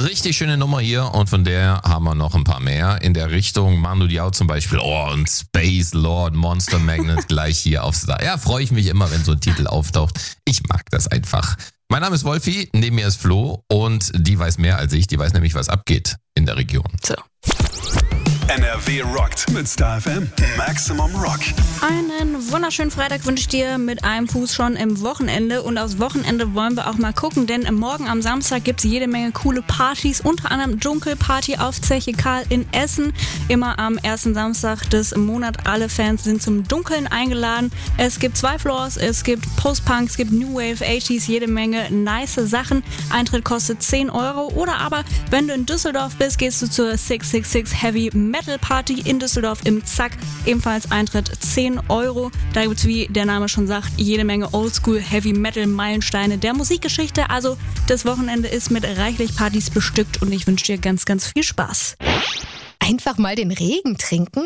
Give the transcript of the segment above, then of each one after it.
richtig schöne Nummer hier und von der haben wir noch ein paar mehr in der Richtung. Manu Diao zum Beispiel, und Space Lord, Monster Magnet gleich hier aufs Star. Ja, freue ich mich immer, wenn so ein Titel auftaucht. Ich mag das einfach. Mein Name ist Wolfi, neben mir ist Flo und die weiß mehr als ich. Die weiß nämlich, was abgeht in der Region. So. NRW rockt mit Star FM. Maximum Rock. Einen wunderschönen Freitag wünsche ich dir mit einem Fuß schon im Wochenende. Und aufs Wochenende wollen wir auch mal gucken, denn morgen am Samstag gibt es jede Menge coole Partys. Unter anderem Dunkelparty auf Zeche Karl in Essen. Immer am ersten Samstag des Monats. Alle Fans sind zum Dunkeln eingeladen. Es gibt 2 Floors, es gibt Post-Punk, es gibt New Wave, 80s, jede Menge nice Sachen. Eintritt kostet 10 €. Oder aber, wenn du in Düsseldorf bist, gehst du zur 666 Heavy Metal Party in Düsseldorf im Zack. Ebenfalls Eintritt 10 €. Da gibt es, wie der Name schon sagt, jede Menge Oldschool Heavy Metal Meilensteine der Musikgeschichte. Also das Wochenende ist mit reichlich Partys bestückt und ich wünsche dir ganz, ganz viel Spaß. Einfach mal den Regen trinken?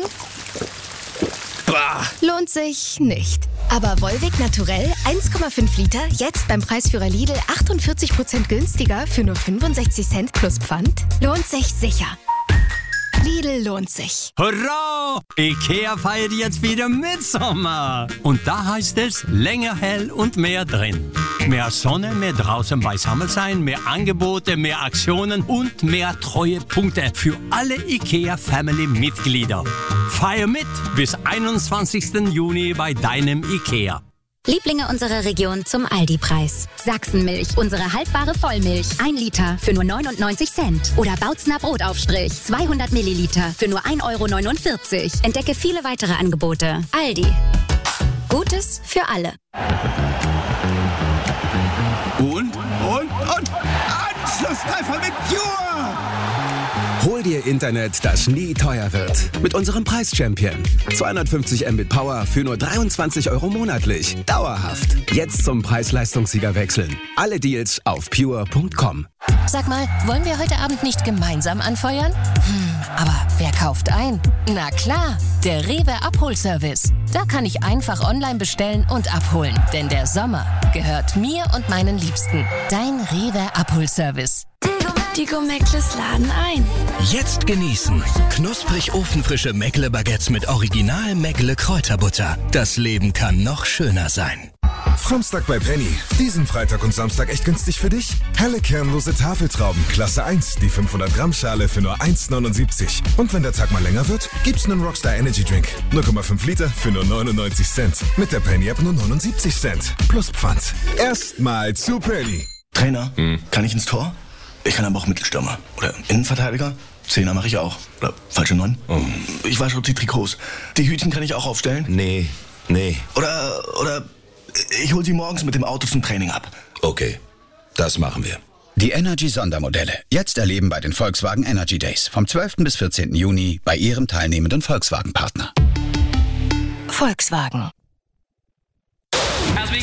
Bah. Lohnt sich nicht. Aber Volvic Naturell 1,5 Liter, jetzt beim Preisführer Lidl 48% günstiger für nur 65 Cent plus Pfand? Lohnt sich sicher. Lidl lohnt sich. Hurra! Ikea feiert jetzt wieder Mitsommer. Und da heißt es länger hell und mehr drin. Mehr Sonne, mehr draußen beisammen sein, mehr Angebote, mehr Aktionen und mehr Treuepunkte für alle Ikea-Family-Mitglieder. Feier mit bis 21. Juni bei deinem Ikea. Lieblinge unserer Region zum Aldi-Preis. Sachsenmilch, unsere haltbare Vollmilch. 1 Liter für nur 99 Cent. Oder Bautzner Brotaufstrich, 200 Milliliter für nur 1,49 €. Entdecke viele weitere Angebote. Aldi. Gutes für alle. Und? Anschlusstreffer mit Pure! Hol dir Internet, das nie teuer wird. Mit unserem Preis-Champion. 250 Mbit Power für nur 23 € monatlich. Dauerhaft. Jetzt zum Preis-Leistungssieger wechseln. Alle Deals auf pure.com. Sag mal, wollen wir heute Abend nicht gemeinsam anfeuern? Aber wer kauft ein? Na klar, der Rewe Abholservice. Da kann ich einfach online bestellen und abholen. Denn der Sommer gehört mir und meinen Liebsten. Dein Rewe Abholservice. Die Go-Meckles laden ein. Jetzt genießen. Knusprig ofenfrische Meckle-Baguettes mit Original Meckle-Kräuterbutter. Das Leben kann noch schöner sein. Samstag bei Penny. Diesen Freitag und Samstag echt günstig für dich? Helle kernlose Tafeltrauben, Klasse 1, die 500 Gramm Schale für nur 1,79. Und wenn der Tag mal länger wird, gibt's einen Rockstar Energy Drink. 0,5 Liter für nur 99 Cent. Mit der Penny App nur 79 Cent. Plus Pfand. Erstmal zu Penny. Trainer, kann ich ins Tor? Ich kann aber auch Mittelstürmer. Oder Innenverteidiger. 10er mache ich auch. Oder falsche 9. Ich wasche auch die Trikots. Die Hütchen kann ich auch aufstellen? Nee. Oder ich hole sie morgens mit dem Auto zum Training ab. Okay, das machen wir. Die Energy-Sondermodelle. Jetzt erleben bei den Volkswagen Energy Days. Vom 12. bis 14. Juni bei Ihrem teilnehmenden Volkswagen-Partner. Volkswagen.